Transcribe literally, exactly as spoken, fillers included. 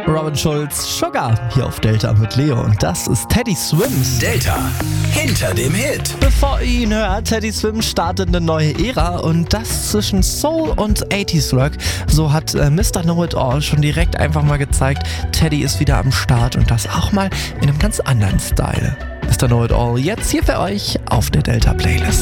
Robin Schulz, Sugar, hier auf Delta mit Leo und das ist Teddy Swims. Delta, hinter dem Hit. Bevor ihr ihn hört, Teddy Swims startet eine neue Ära und das zwischen Soul und achtziger Rock. So hat äh, Mister Know-It-All schon direkt einfach mal gezeigt, Teddy ist wieder am Start und das auch mal in einem ganz anderen Style. Mister Know-It-All jetzt hier für euch auf der Delta Playlist.